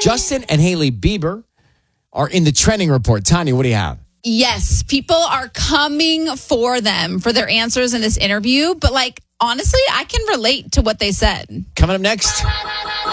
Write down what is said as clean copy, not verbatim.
Justin and Hailey Bieber are in the trending report. Tanya, what do you have? Yes, people are coming for them for their answers in this interview. But honestly, I can relate to what they said. Coming up next,